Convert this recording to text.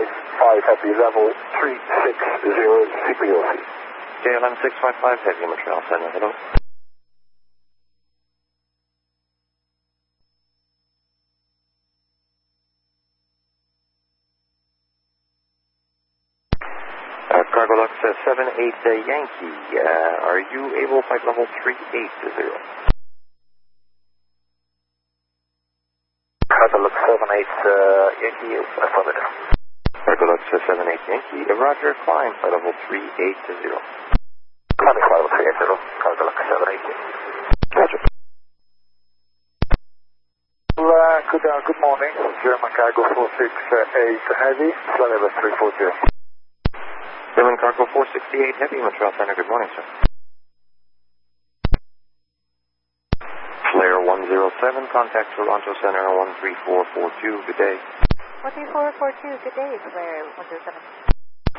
655 Heavy, level 360 CPOC. KLM 655 Heavy, Montreal Center, hello. Cargo Lux 78 Yankee, are you able flight level 380? Cargo Lux 78 Yankee, affirmative. Cargo Lux 78 Yankee, Roger, climb flight level 380. Climbing flight level 380, Cargo Lux 78 Yankee. Roger. Good morning, German Cargo 468 Heavy, flight level 340. German Cargo 468 Heavy, Montreal Center, good morning, sir. Flare 107, contact Toronto Center 13442, good day. 13442, good day, Flare 107.